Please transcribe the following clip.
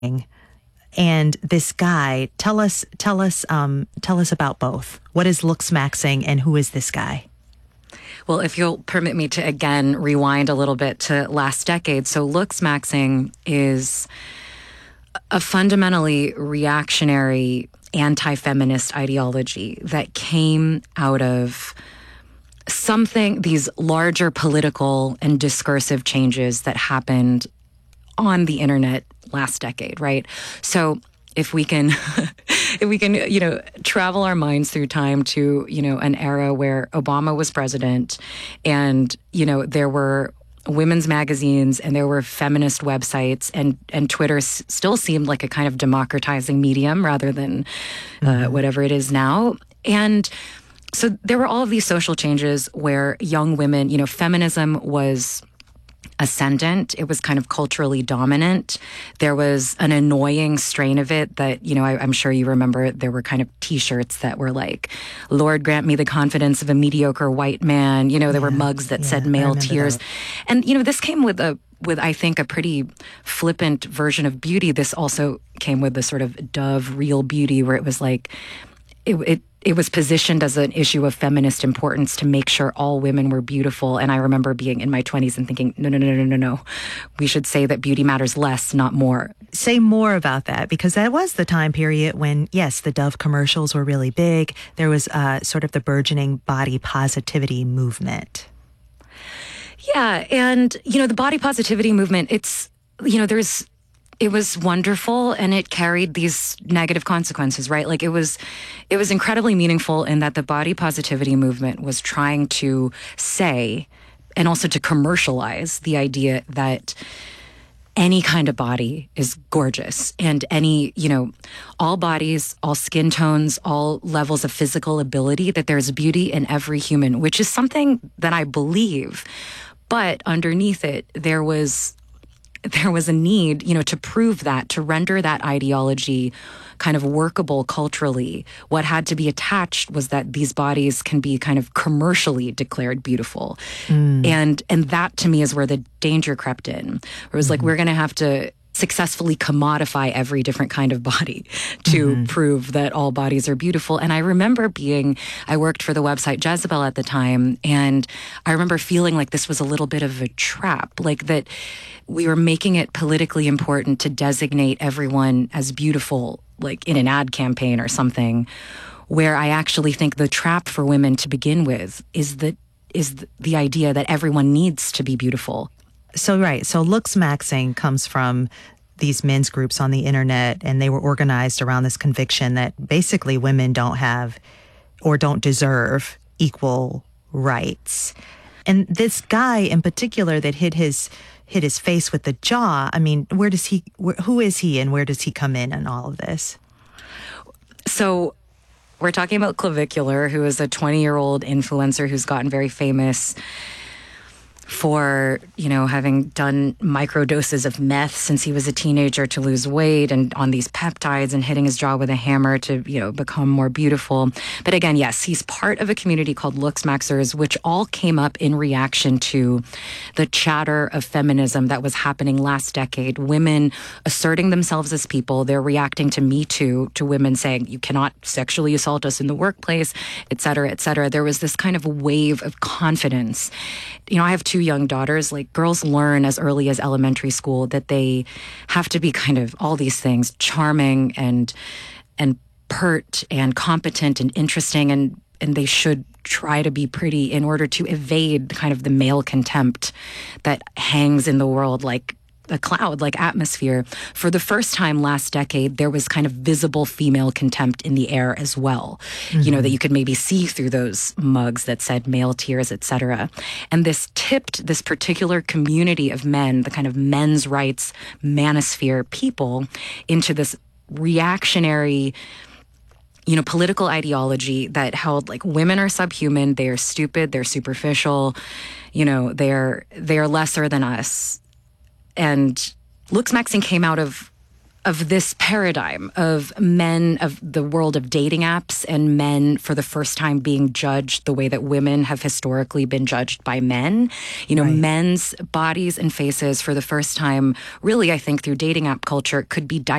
and this guy. Tell us about both. What is looks maxing and who is this guy? Well, if you'll permit me to again rewind a little bit to last decade. So looks maxing is a fundamentally reactionary anti-feminist ideology that came out of these larger political and discursive changes that happened on the internet last decade, right? So if we can, travel our minds through time to, an era where Obama was president and, there were women's magazines and there were feminist websites and Twitter still seemed like a kind of democratizing medium rather than whatever it is now. And so there were all of these social changes where young women, feminism was ascendant. It was kind of culturally dominant. There was an annoying strain of it that, I'm sure you remember there were kind of T-shirts that were like, Lord, grant me the confidence of a mediocre white man. There were mugs that said male tears. That. And, this came with I think, a pretty flippant version of beauty. This also came with the sort of Dove real beauty where it was like, it was positioned as an issue of feminist importance to make sure all women were beautiful. And I remember being in my 20s and thinking, no. We should say that beauty matters less, not more. Say more about that, because that was the time period when, yes, the Dove commercials were really big. There was sort of the burgeoning body positivity movement. Yeah. And, the body positivity movement, it was wonderful and it carried these negative consequences, right? Like it was incredibly meaningful in that the body positivity movement was trying to say and also to commercialize the idea that any kind of body is gorgeous and all bodies, all skin tones, all levels of physical ability, that there's beauty in every human, which is something that I believe. But underneath it, there was a need, to prove that, to render that ideology kind of workable culturally. What had to be attached was that these bodies can be kind of commercially declared beautiful. And that to me is where the danger crept in. It was like, we're going to have to successfully commodify every different kind of body to prove that all bodies are beautiful. And I remember I worked for the website Jezebel at the time, and I remember feeling like this was a little bit of a trap, like that we were making it politically important to designate everyone as beautiful, like in an ad campaign or something, where I actually think the trap for women to begin with is the idea that everyone needs to be beautiful. So looks maxing comes from these men's groups on the internet, and they were organized around this conviction that basically women don't have or don't deserve equal rights. And this guy in particular that hit his face with the jaw, I mean, who is he and where does he come in all of this? So we're talking about Clavicular, who is a 20-year-old influencer who's gotten very famous for, having done microdoses of meth since he was a teenager to lose weight and on these peptides and hitting his jaw with a hammer to, become more beautiful. But again, yes, he's part of a community called Looks Maxers, which all came up in reaction to the chatter of feminism that was happening last decade. Women asserting themselves as people. They're reacting to Me Too, to women saying, you cannot sexually assault us in the workplace, et cetera, et cetera. There was this kind of wave of confidence. I have two young daughters. Like, girls learn as early as elementary school that they have to be kind of all these things, charming and pert and competent and interesting, and they should try to be pretty in order to evade kind of the male contempt that hangs in the world like a cloud, like atmosphere. For the first time last decade, there was kind of visible female contempt in the air as well. That you could maybe see through those mugs that said male tears, et cetera. And this tipped this particular community of men, the kind of men's rights manosphere people, into this reactionary political ideology that held like women are subhuman, they are stupid, they're superficial, they are lesser than us. And looks maxing came out of of this paradigm of men, of the world of dating apps, and men for the first time being judged the way that women have historically been judged by men. You know, men's bodies and faces for the first time, really, I think through dating app culture, could be